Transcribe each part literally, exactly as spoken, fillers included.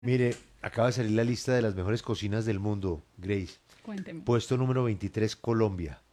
Mire, acaba de salir la lista de las mejores cocinas del mundo, Grace. Cuénteme. Puesto número veintitrés, Colombia.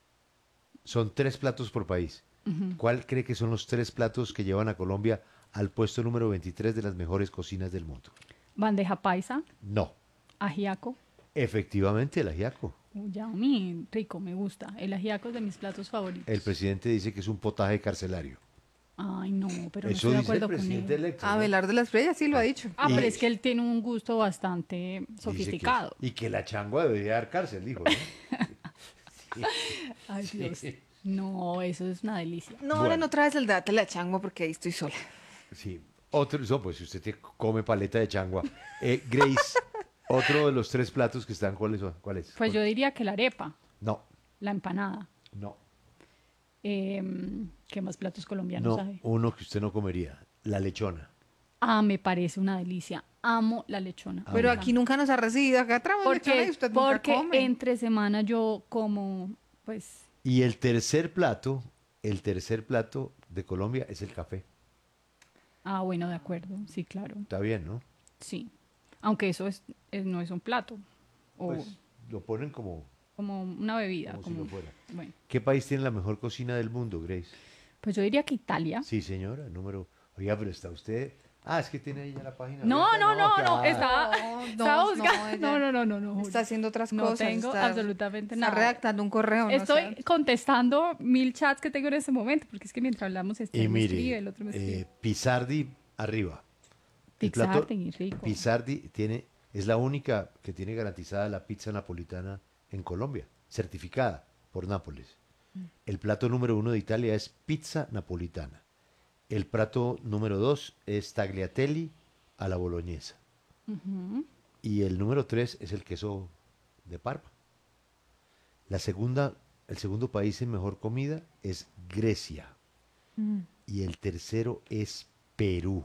Son tres platos por país. Ujú. ¿Cuál cree que son los tres platos que llevan a Colombia al puesto número veintitrés de las mejores cocinas del mundo? Bandeja paisa, No, ajiaco. efectivamente el ajiaco. Uy, ya, mi rico, me gusta. El ajiaco es de mis platos favoritos. El presidente dice que es un potaje carcelario. Ay, no, pero no Eso estoy de dice el acuerdo con presidente él. electo. ¿no? Abelardo Las Estrellas sí lo ha dicho. Ah, Y- pero es que él tiene un gusto bastante Dice sofisticado. que- y que la changua debería dar cárcel, dijo. ¿no? Sí. Ay, Dios. No, eso es una delicia. No, Bueno. ahora no traes el date la changua porque ahí estoy sola. Sí. Otro, no, pues si usted te come paleta de changua. Eh, Grace, otro de los tres platos que están, ¿cuáles son? ¿Cuál es? Pues yo diría que la arepa, No, la empanada. no, em, ¿qué más platos colombianos no, hay? uno que usted no comería, la lechona. Ah, me parece una delicia. Amo la lechona. Ah, Pero bueno. aquí nunca nos ha recibido. Acá traemos lechona y Porque, usted nunca porque come. entre semana yo como, pues, Y el tercer plato, el tercer plato de Colombia es el café. ah, bueno, de acuerdo. Sí, claro. Está bien, ¿no? Sí. Aunque eso es, es- no es un plato. O Pues lo ponen como, como una bebida. como si Como, lo fuera. bueno, ¿Qué país tiene la mejor cocina del mundo, Grace? pues yo diría que Italia. Sí, señora, número... Oiga, pero está usted... Ah, es que tiene ahí ya la página No, abierta. no, no, no, claro. estaba, No, estaba no, buscando. no, ella No, no, no, no, no. Julio. Está haciendo otras No cosas. tengo está- absolutamente está nada. redactando un correo. no Estoy sé. contestando mil chats que tengo en este momento, porque es que mientras hablamos este Y me escribe, mire, el otro me escribe. eh, Pizardi arriba. El plato- Pizardi, rico. Pizardi tiene, es la única que tiene garantizada la pizza napolitana en Colombia, certificada por Nápoles. Mm. El plato número uno de Italia es pizza napolitana. El plato número dos es tagliatelle a la boloñesa. Ujú. Y el número tres es el queso de Parma. La segunda, el segundo país en mejor comida es Grecia. Mm. Y el tercero es Perú.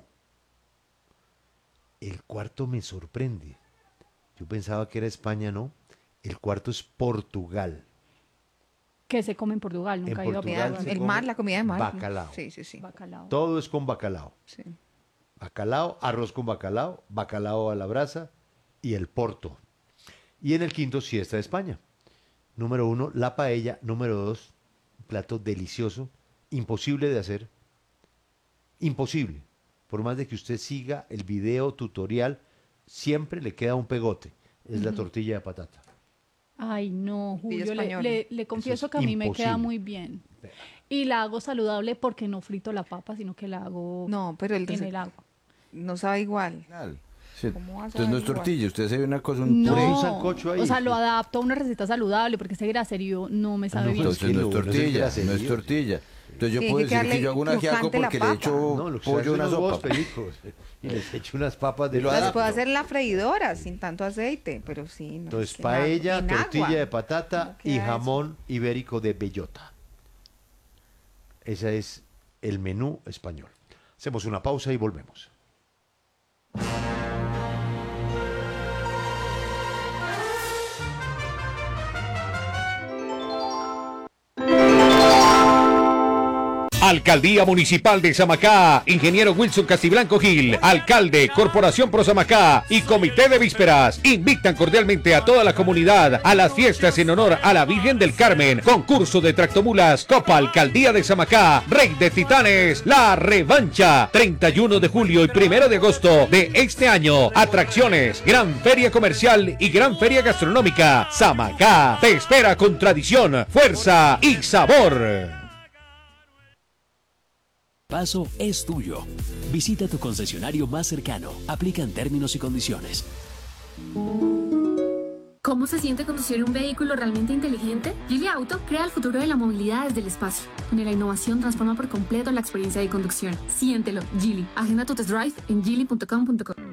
El cuarto me sorprende. Yo pensaba que era España, ¿no? El cuarto es Portugal. Que se come en Portugal, En nunca he ido a Portugal Portugal. se El come mar, la comida de mar. bacalao. Sí, sí, sí. Bacalao. Todo es con bacalao. sí. Bacalao, arroz con bacalao, bacalao a la brasa y el porto. Y en el quinto sí está España. Número uno, la paella. Número dos, un plato delicioso, imposible de hacer. Imposible. Por más de que usted siga el video tutorial, siempre le queda un pegote. Es la tortilla de patata. Ay, no, Julio, le, española. le- le confieso es que a mí me queda imposible. muy bien. Y la hago saludable porque no frito la papa, sino que la hago No, pero el en rece- el agua. no sabe igual. Final. Sí, ¿Cómo vas a Entonces no es averiguar? tortilla, usted se ve una cosa, un No, Por ahí un sancocho ahí. o sea, lo adapto a una receta saludable porque ese graserío no me sabe no, bien. pues, Entonces no es que lo bueno es el tortilla, no graserío. es tortilla. Entonces yo Tiene puedo que decir que quedarle yo hago un ajiaco crocante la porque le papa. echo No, lo que se hace pollo a una unos huevos sopa. pericos y les echo unas papas de Y lo Las adapto. puedo hacer en la freidora sin tanto aceite, pero sí. No, Entonces, es que paella, en tortilla agua. de patata No y queda jamón ibérico de bellota. Ese es el menú español. Hacemos una pausa y volvemos. Alcaldía Municipal de Samacá, ingeniero Wilson Castiblanco Gil, alcalde, Corporación Pro Samacá y Comité de Vísperas invitan cordialmente a toda la comunidad a las fiestas en honor a la Virgen del Carmen, concurso de tractomulas, Copa Alcaldía de Samacá, Rey de Titanes, La Revancha, treinta y uno de julio y primero de agosto de este año, atracciones, gran feria comercial y gran feria gastronómica. Samacá te espera con tradición, fuerza y sabor. Paso es tuyo. Visita tu concesionario más cercano. Aplican términos y condiciones. ¿Cómo se siente conducir un vehículo realmente inteligente? Geely Auto crea el futuro de la movilidad desde el espacio, donde la innovación transforma por completo la experiencia de conducción. Siéntelo, Geely. Agenda tu test drive en geely punto com punto co.